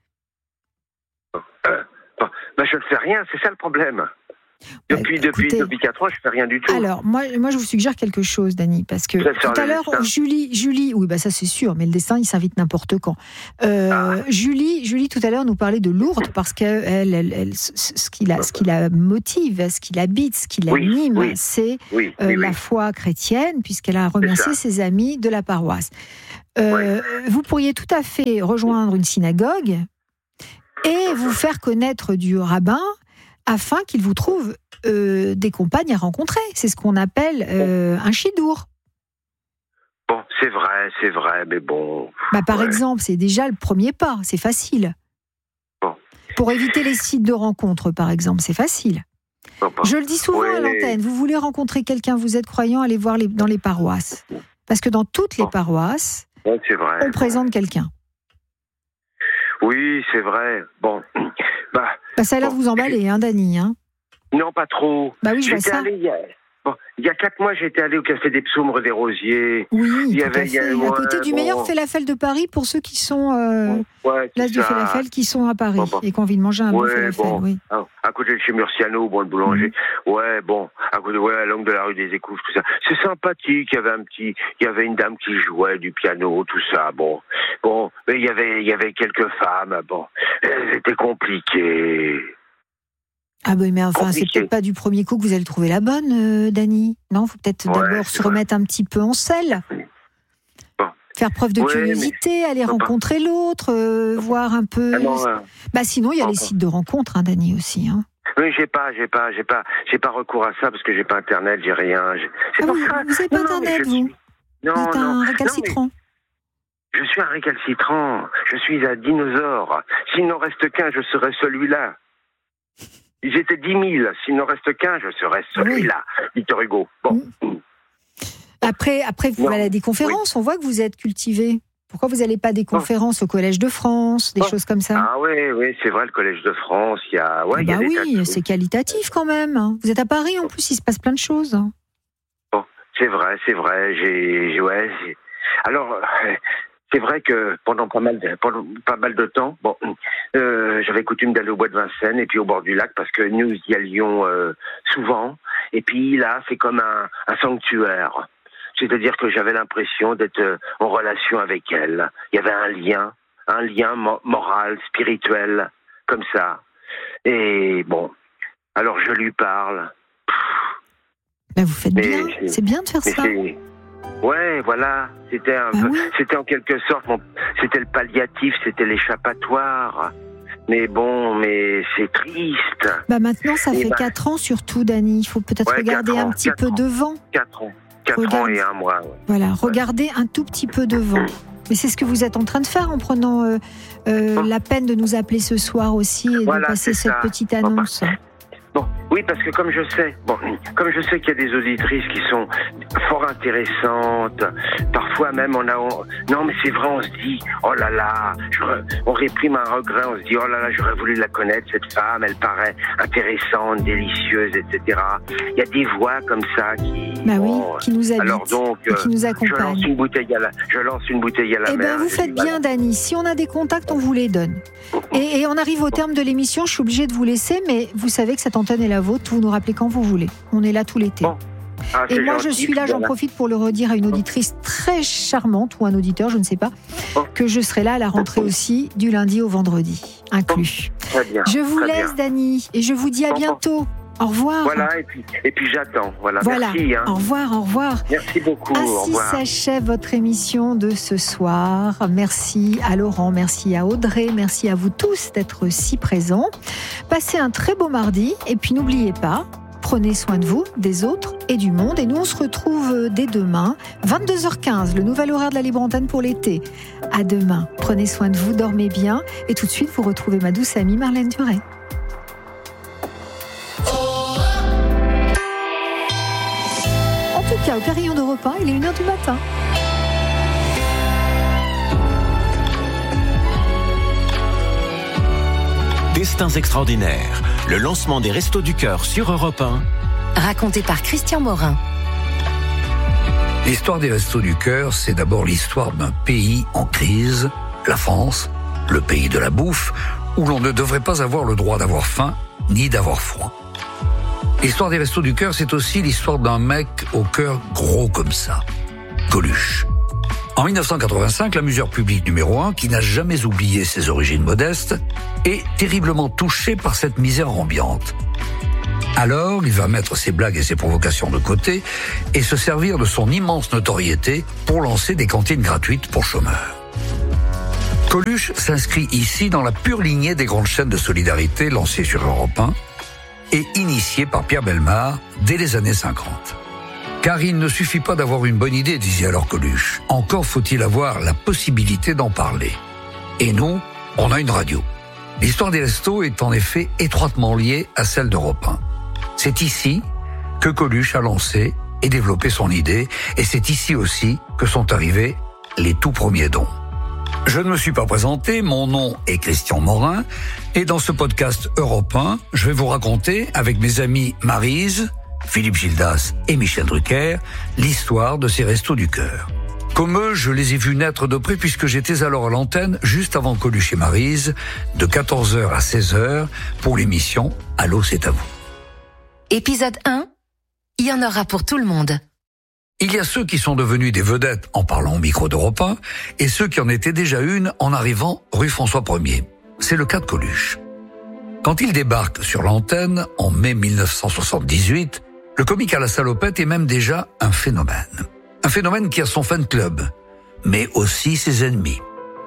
Euh, bon, ben je ne fais rien, c'est ça le problème. Depuis, Ouais, depuis, écoutez, depuis quatre ans, je ne fais rien du tout. Alors, moi, moi, je vous suggère quelque chose, Dany, parce que Vous êtes sur tout à le l'heure, destin. Julie, Julie, oui, bah ça c'est sûr, mais le destin, il s'invite n'importe quand. Euh, Ah. Julie, Julie, tout à l'heure, nous parlait de Lourdes parce que elle, elle, elle, ce, ce qui la, ce qui la motive, ce qui l'habite, ce qui Oui, l'anime, oui. c'est oui, euh, oui, la oui. foi chrétienne, puisqu'elle a remercié ça. ses amis de la paroisse. Euh, Vous pourriez tout à fait rejoindre une synagogue et vous faire connaître du rabbin afin qu'il vous trouve euh, des compagnes à rencontrer. C'est ce qu'on appelle euh, un chidour. Bon, c'est vrai, c'est vrai, mais bon. Bah, par Ouais. exemple, c'est déjà le premier pas, c'est facile. Bon. Pour éviter les sites de rencontres, par exemple, c'est facile. Bon, bon. Je le dis souvent Ouais. à l'antenne, vous voulez rencontrer quelqu'un, vous êtes croyant, allez voir les, dans les paroisses. Parce que dans toutes les Bon. paroisses, Ouais, c'est vrai. on présente quelqu'un. Oui, c'est vrai. Bon, bah, Bah, ça a l'air de Bon. vous emballer, hein, Dany. Hein. non, pas trop. Bah oui, je vois J'étais ça. allé il y a, bon, il y a quatre mois, j'étais allé au Café des Psaumes rue des Rosiers. Oui, Il y tout avait- à il y a- fait. ouais, à côté du bon. meilleur falafel de Paris pour ceux qui sont euh, Ouais, c'est place du ça. falafel qui sont à Paris Bon, bon. et qui ont envie de manger un bon Ouais, falafel. bon. Oui. Ah, à côté de chez Murciano, bon, le boulanger. Ouais, bon, à côté, ouais, à l'angle de la rue des Écouves, tout ça. C'est sympathique. Il y avait un petit, il y avait une dame qui jouait du piano, tout ça. Bon, bon, mais il y avait, il y avait quelques femmes. Bon, c'était compliqué. Ah ben mais enfin, c'est Compliqué. peut-être pas du premier coup que vous allez trouver la bonne, euh, Dany. Non, faut peut-être Ouais, d'abord c'est se vrai. remettre un petit peu en selle. Bon. Faire preuve de Ouais, curiosité, aller Faut pas. rencontrer l'autre, euh, voir un peu. Ah non, euh, Bah sinon, il y a Faut les pas. sites de rencontres, hein, Dany aussi. Hein. oui, j'ai pas, j'ai pas, j'ai pas, j'ai pas recours à ça parce que j'ai pas internet, j'ai rien. j'ai- C'est Ah, pour vous, ça. vous avez pas Non, non, mais internet, je vous suis- Non, Vous êtes non. un Non, récalcitrant. mais je suis un récalcitrant. Je suis un dinosaure. S'il n'en reste qu'un, je serai celui-là. Ils étaient dix mille. S'il n'en reste qu'un, je serai celui-là. Victor Hugo. Bon. Après, après, vous Non. allez à des conférences, on voit que vous êtes cultivé. Pourquoi vous n'allez pas à des conférences au Collège de France, des Non. choses comme ça? Ah oui, oui, c'est vrai, le Collège de France, il y a, ouais, Ah il y a bah des tas de oui, trucs. c'est qualitatif quand même. hein. Vous êtes à Paris en plus, il se passe plein de choses. hein. Bon, c'est vrai, c'est vrai. J'ai, j'ai- ouais. j'ai- Alors, euh, c'est vrai que pendant pas mal de, pendant pas mal de temps, bon, euh, j'avais coutume d'aller au bois de Vincennes et puis au bord du lac parce que nous y allions euh, souvent. Et puis là, c'est comme un, un sanctuaire. C'est-à-dire que j'avais l'impression d'être euh, en relation avec elle. Il y avait un lien, un lien mo- moral, spirituel, comme ça. Et bon, alors je lui parle. Ben, vous faites Mais bien, c'est- c'est bien de faire Mais ça. c'est... Ouais, voilà. C'était un Bah peu- oui. c'était en quelque sorte, mon- c'était le palliatif, c'était l'échappatoire. Mais bon, mais c'est triste. Bah maintenant, ça Eh fait ben- quatre ans surtout, Dany. Il faut peut-être Ouais, regarder quatre un ans, petit quatre peu ans. devant. Quatre ans, quatre Regarde. ans et un mois. Ouais. Voilà, regardez un tout petit peu devant. Mais c'est ce que vous êtes en train de faire en prenant euh, euh, Oh. la peine de nous appeler ce soir aussi et Voilà, de passer c'est cette ça. petite annonce. Bon, oui, parce que comme je sais, bon, comme je sais qu'il y a des auditrices qui sont fort intéressantes, parfois même on a, on, non mais c'est vrai, on se dit, oh là là, on réprime un regret, on se dit, oh là là, j'aurais voulu la connaître, cette femme, elle paraît intéressante, délicieuse, et cetera. Il y a des voix comme ça qui, bah oui, bon, qui nous habitent, alors donc, et qui nous accompagnent. Je lance une bouteille à la, je lance une bouteille à la eh mer. Eh ben, vous faites bien, Dany. Si on a des contacts, on vous les donne. Et, et on arrive au terme de l'émission. Je suis obligée de vous laisser, mais vous savez que cette antenne est la vôtre. Vous nous rappelez quand vous voulez. On est là tout l'été. Bon. Ah, et moi, gentil, je suis là, j'en profite pour le redire à une auditrice très charmante ou un auditeur, je ne sais pas, oh. que je serai là à la rentrée aussi, du lundi au vendredi, inclus. Oh. Très bien. Je vous très laisse, bien. Dany, et je vous dis à bientôt. Au revoir. Voilà, et puis, et puis j'attends. Voilà, voilà. Merci. Hein. Au revoir, au revoir. Merci beaucoup. Ainsi au revoir. s'achève votre émission de ce soir. Merci à Laurent, merci à Audrey, merci à vous tous d'être si présents. Passez un très beau mardi, et puis n'oubliez pas, prenez soin de vous, des autres et du monde. Et nous, on se retrouve dès demain, vingt-deux heures quinze, le nouvel horaire de la Libre Antenne pour l'été. À demain. Prenez soin de vous, dormez bien. Et tout de suite, vous retrouvez ma douce amie Marlène Duret. En tout cas, au Carillon d'Europe un, il est une heure du matin. Destins extraordinaires, le lancement des Restos du Cœur sur Europe un. Raconté par Christian Morin. L'histoire des Restos du Cœur, c'est d'abord l'histoire d'un pays en crise, la France, le pays de la bouffe, où l'on ne devrait pas avoir le droit d'avoir faim ni d'avoir froid. L'histoire des Restos du Cœur, c'est aussi l'histoire d'un mec au cœur gros comme ça, Coluche. En dix-neuf cent quatre-vingt-cinq, l'amuseur public numéro un, qui n'a jamais oublié ses origines modestes, est terriblement touché par cette misère ambiante. Alors, il va mettre ses blagues et ses provocations de côté et se servir de son immense notoriété pour lancer des cantines gratuites pour chômeurs. Coluche s'inscrit ici dans la pure lignée des grandes chaînes de solidarité lancées sur Europe un, et initié par Pierre Bellemare dès les années cinquante. Car il ne suffit pas d'avoir une bonne idée, disait alors Coluche. Encore faut-il avoir la possibilité d'en parler. Et nous, on a une radio. L'histoire des restos est en effet étroitement liée à celle d'Europe un. C'est ici que Coluche a lancé et développé son idée, et c'est ici aussi que sont arrivés les tout premiers dons. Je ne me suis pas présenté, mon nom est Christian Morin, et dans ce podcast Europe un, je vais vous raconter, avec mes amis Maryse, Philippe Gildas et Michel Drucker, l'histoire de ces Restos du Cœur. Comme eux, je les ai vus naître de près puisque j'étais alors à l'antenne, juste avant Coluche et Maryse, de quatorze heures à seize heures, pour l'émission Allô, c'est à vous. Épisode un, il y en aura pour tout le monde. Il y a ceux qui sont devenus des vedettes en parlant au micro d'Europe un et ceux qui en étaient déjà une en arrivant rue François premier. C'est le cas de Coluche. Quand il débarque sur l'antenne en mai dix-neuf cent soixante-dix-huit, le comique à la salopette est même déjà un phénomène. Un phénomène qui a son fan club, mais aussi ses ennemis.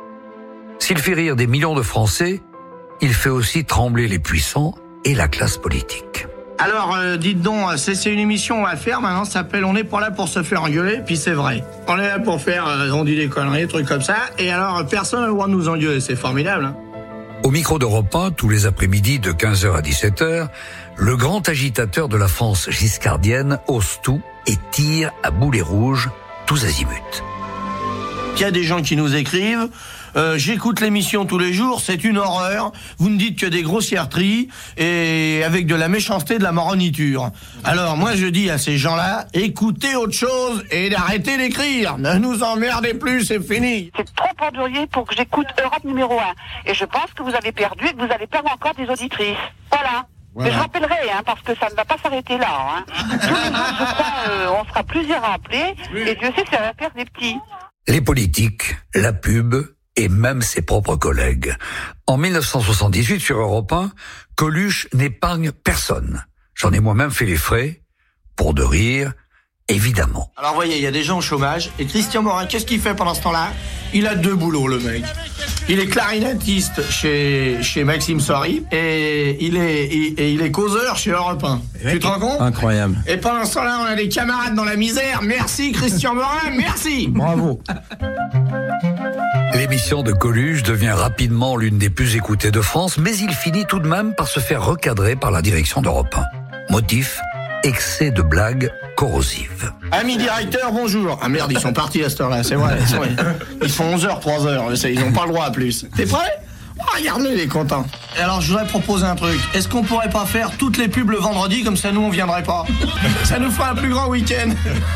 S'il fait rire des millions de Français, il fait aussi trembler les puissants et la classe politique. Alors, euh, dites donc, c'est, c'est une émission à faire maintenant, ça s'appelle On n'est pas là pour se faire engueuler, puis c'est vrai. On est là pour faire, euh, on dit des conneries, des trucs comme ça, et alors personne n'a le droit de nous engueuler, c'est formidable. Hein. Au micro d'Europe un, tous les après-midi de quinze heures à dix-sept heures, le grand agitateur de la France giscardienne ose tout et tire à boulet rouge tous azimuts. Il y a des gens qui nous écrivent, euh, j'écoute l'émission tous les jours, c'est une horreur, vous ne dites que des grossièreries et avec de la méchanceté, de la maroniture. Alors moi je dis à ces gens-là, écoutez autre chose et arrêtez d'écrire, ne nous emmerdez plus, c'est fini. C'est trop ordurier pour que j'écoute Europe numéro un. Et je pense que vous avez perdu et que vous allez perdre encore des auditrices. Voilà. Voilà. Mais je rappellerai, hein, parce que ça ne va pas s'arrêter là. Hein. Tous les jours, je crois, euh, on sera plusieurs à appeler, oui. Et Dieu sait que ça va faire des petits. Les politiques, la pub et même ses propres collègues. En dix-neuf cent soixante-dix-huit, sur Europe un, Coluche n'épargne personne. J'en ai moi-même fait les frais, pour de rire, évidemment. Alors voyez, il y a des gens au chômage, et Christian Morin, qu'est-ce qu'il fait pendant ce temps-là ? Il a deux boulots, le mec. il est clarinettiste chez, chez Maxime Sory et il est, il, et il est causeur chez Europe un. Tu te rends compte ? Incroyable. Et pendant ce temps-là, on a des camarades dans la misère. Merci Christian Morin, merci. Bravo. L'émission de Coluche devient rapidement l'une des plus écoutées de France, mais il finit tout de même par se faire recadrer par la direction d'Europe un. Motif, excès de blagues corrosives. Amis directeurs, bonjour. Ah merde, ils sont partis à cette heure-là, c'est vrai. Ils, sont, ils font onze heures, trois heures, ils n'ont pas le droit à plus. T'es prêt ? Oh, regarde-le, il est content. Alors, je voudrais proposer un truc. Est-ce qu'on pourrait pas faire toutes les pubs le vendredi, comme ça nous, on viendrait pas ? Ça nous fera un plus grand week-end.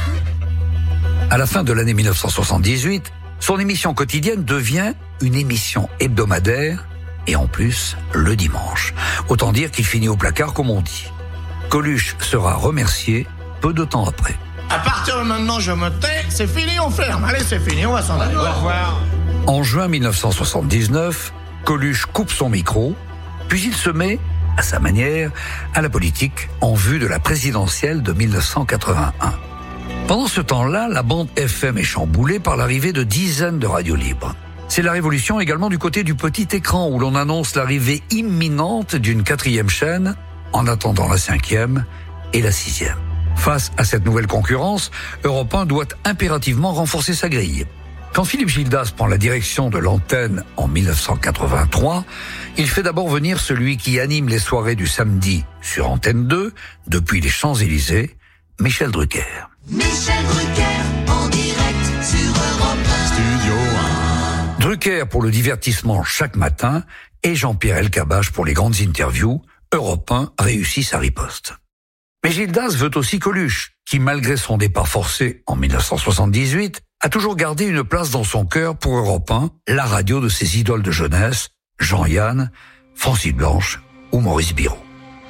À la fin de l'année dix-neuf cent soixante-dix-huit, son émission quotidienne devient une émission hebdomadaire, et en plus, le dimanche. Autant dire qu'il finit au placard, comme on dit. Coluche sera remercié peu de temps après. À partir de maintenant, je me tais, c'est fini, on ferme. Allez, c'est fini, on va s'en aller. Au revoir. En juin dix-neuf cent soixante-dix-neuf, Coluche coupe son micro, puis il se met, à sa manière, à la politique en vue de la présidentielle de dix-neuf cent quatre-vingt-un. Pendant ce temps-là, la bande F M est chamboulée par l'arrivée de dizaines de radios libres. C'est la révolution également du côté du petit écran où l'on annonce l'arrivée imminente d'une quatrième chaîne, en attendant la cinquième et la sixième. Face à cette nouvelle concurrence, Europe un doit impérativement renforcer sa grille. Quand Philippe Gildas prend la direction de l'antenne en dix-neuf cent quatre-vingt-trois, il fait d'abord venir celui qui anime les soirées du samedi sur Antenne deux, depuis les Champs-Élysées, Michel Drucker. Michel Drucker, en direct sur Europe un. Studio un. Drucker pour le divertissement chaque matin et Jean-Pierre Elkabbach pour les grandes interviews. Europe un réussit sa riposte. Mais Gildas veut aussi Coluche, qui malgré son départ forcé en dix-neuf cent soixante-dix-huit, a toujours gardé une place dans son cœur pour Europe un, la radio de ses idoles de jeunesse, Jean-Yann, Francis Blanche ou Maurice Biraud.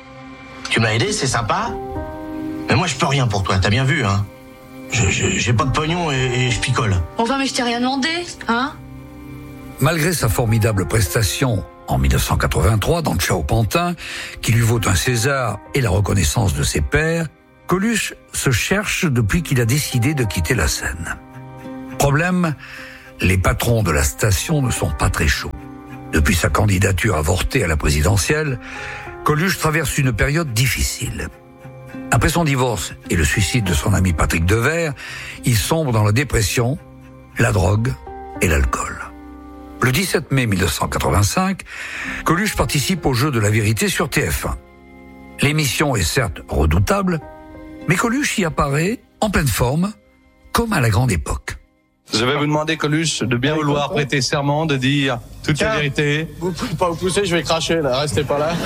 Tu m'as aidé, c'est sympa. Mais moi, je peux rien pour toi, t'as bien vu, hein. Je, je, j'ai pas de pognon et, et je picole. Enfin, mais je t'ai rien demandé, hein. Malgré sa formidable prestation en dix-neuf cent quatre-vingt-trois dans Ciao Pantin, qui lui vaut un César et la reconnaissance de ses pairs, Coluche se cherche depuis qu'il a décidé de quitter la scène. Problème, les patrons de la station ne sont pas très chauds. Depuis sa candidature avortée à la présidentielle, Coluche traverse une période difficile. Après son divorce et le suicide de son ami Patrick Devers, il sombre dans la dépression, la drogue et l'alcool. Le dix-sept mai dix-neuf cent quatre-vingt-cinq, Coluche participe au Jeu de la vérité sur T F un. L'émission est certes redoutable, mais Coluche y apparaît en pleine forme, comme à la grande époque. Je vais vous demander, Coluche, de bien vouloir prêter serment, de dire toute la vérité. Vous pouvez pas vous pousser, je vais cracher là, restez pas là.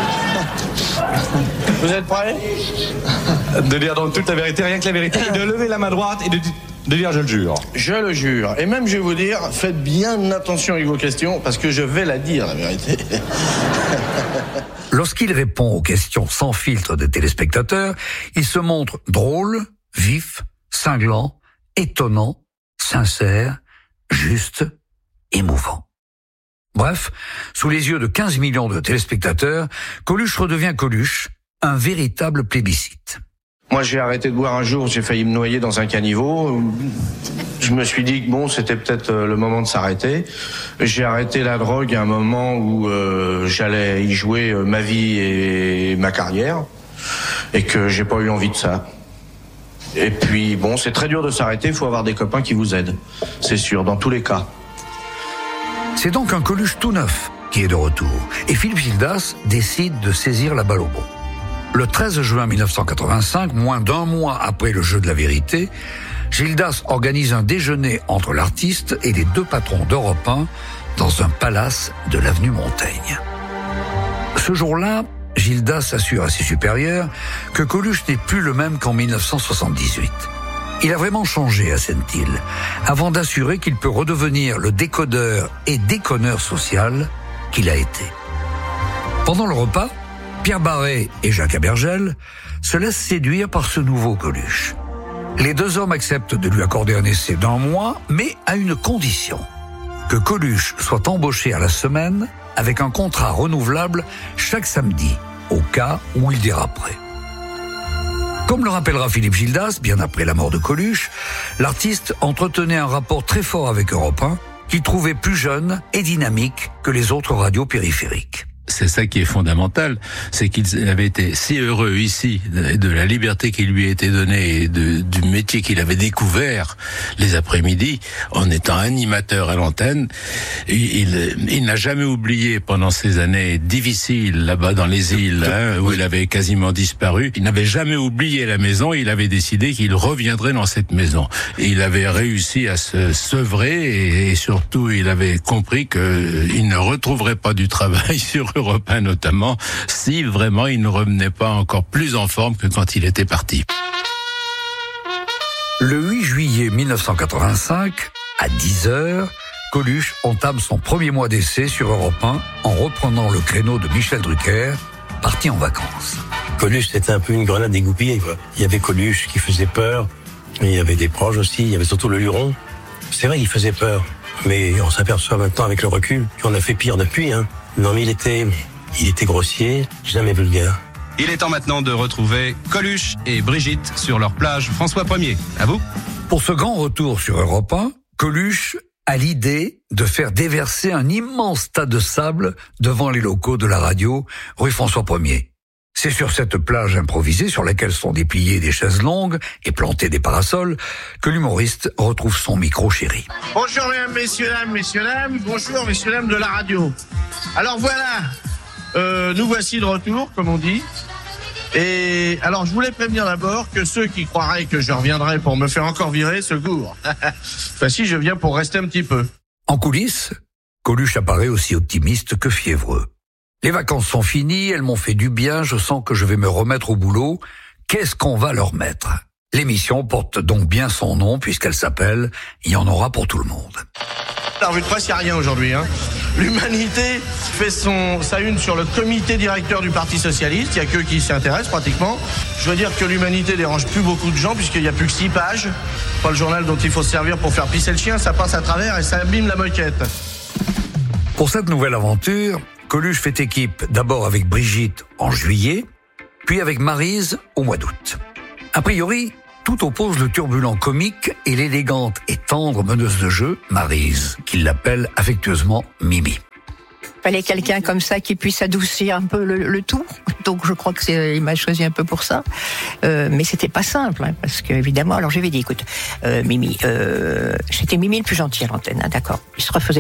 Vous êtes prêts ? De dire donc toute la vérité, rien que la vérité, et de lever la main droite et de, de dire je le jure. Je le jure. Et même je vais vous dire, faites bien attention avec vos questions, parce que je vais la dire, la vérité. Lorsqu'il répond aux questions sans filtre des téléspectateurs, il se montre drôle, vif, cinglant, étonnant, sincère, juste, émouvant. Bref, sous les yeux de quinze millions de téléspectateurs, Coluche redevient Coluche, un véritable plébiscite. Moi, j'ai arrêté de boire un jour, j'ai failli me noyer dans un caniveau. Je me suis dit que bon, c'était peut-être le moment de s'arrêter. J'ai arrêté la drogue à un moment où euh, j'allais y jouer ma vie et ma carrière, et que j'ai pas eu envie de ça. Et puis, bon, c'est très dur de s'arrêter, il faut avoir des copains qui vous aident. C'est sûr, dans tous les cas. C'est donc un Coluche tout neuf qui est de retour. Et Philippe Gildas décide de saisir la balle au bond. Le treize juin dix-neuf cent quatre-vingt-cinq, moins d'un mois après le Jeu de la vérité, Gildas organise un déjeuner entre l'artiste et les deux patrons d'Europe un dans un palace de l'avenue Montaigne. Ce jour-là, Gildas assure à ses supérieurs que Coluche n'est plus le même qu'en dix-neuf cent soixante-dix-huit. Il a vraiment changé, assène-t-il, avant d'assurer qu'il peut redevenir le décodeur et déconneur social qu'il a été. Pendant le repas, Pierre Barret et Jacques Abergel se laissent séduire par ce nouveau Coluche. Les deux hommes acceptent de lui accorder un essai d'un mois, mais à une condition, que Coluche soit embauché à la semaine avec un contrat renouvelable chaque samedi, au cas où il déraperait. Comme le rappellera Philippe Gildas, bien après la mort de Coluche, l'artiste entretenait un rapport très fort avec Europe un qu'il trouvait plus jeune et dynamique que les autres radios périphériques. C'est ça qui est fondamental, c'est qu'il avait été si heureux ici de la liberté qui lui a été donnée et de, du métier qu'il avait découvert les après-midi en étant animateur à l'antenne. Il, il, il n'a jamais oublié pendant ces années difficiles là-bas dans les îles hein, où il avait quasiment disparu. Il n'avait jamais oublié la maison. Il avait décidé qu'il reviendrait dans cette maison. Et il avait réussi à se sevrer et, et surtout il avait compris qu'il ne retrouverait pas du travail sur Europe un notamment, si vraiment il ne revenait pas encore plus en forme que quand il était parti. Le huit juillet mille neuf cent quatre-vingt-cinq, à dix heures, Coluche entame son premier mois d'essai sur Europe un en reprenant le créneau de Michel Drucker, parti en vacances. Coluche, c'était un peu une grenade dégoupillée, quoi. Il y avait Coluche qui faisait peur, mais il y avait des proches aussi, il y avait surtout le Luron. C'est vrai, il faisait peur, mais on s'aperçoit maintenant avec le recul qu'on a fait pire depuis, hein. Non, mais il était, il était grossier, jamais vulgaire. Il est temps maintenant de retrouver Coluche et Brigitte sur leur plage François Ier. À vous. Pour ce grand retour sur Europe un, Coluche a l'idée de faire déverser un immense tas de sable devant les locaux de la radio rue François Ier. C'est sur cette plage improvisée sur laquelle sont dépliées des chaises longues et plantées des parasols que l'humoriste retrouve son micro chéri. Bonjour mesdames, messieurs, dames, messieurs, dames. Bonjour messieurs, dames de la radio. Alors voilà, euh, nous voici de retour, comme on dit. Et alors je voulais prévenir d'abord que ceux qui croiraient que je reviendrai pour me faire encore virer se gourrent. Voici, je viens pour rester un petit peu. En coulisses, Coluche apparaît aussi optimiste que fiévreux. Les vacances sont finies, elles m'ont fait du bien, je sens que je vais me remettre au boulot. Qu'est-ce qu'on va leur mettre ? L'émission porte donc bien son nom puisqu'elle s'appelle « Il y en aura pour tout le monde ». La revue de presse, il n'y a rien aujourd'hui. Hein. L'Humanité fait son, sa une sur le comité directeur du Parti Socialiste. Il n'y a que qui s'y intéressent pratiquement. Je veux dire que l'Humanité dérange plus beaucoup de gens puisqu'il n'y a plus que six pages. Pas le journal dont il faut se servir pour faire pisser le chien, ça passe à travers et ça abîme la moquette. Pour cette nouvelle aventure, Coluche fait équipe d'abord avec Brigitte en juillet, puis avec Maryse au mois d'août. A priori, tout oppose le turbulent comique et l'élégante et tendre meneuse de jeu, Maryse, qu'il l'appelle affectueusement Mimi. Il fallait quelqu'un comme ça qui puisse adoucir un peu le, le tout. Donc je crois que c'est, il m'a choisi un peu pour ça. Euh, mais c'était pas simple, hein, parce que évidemment, alors je lui ai dit, écoute, euh, Mimi, euh, j'étais Mimi le plus gentil à l'antenne, hein, d'accord. Il se refaisait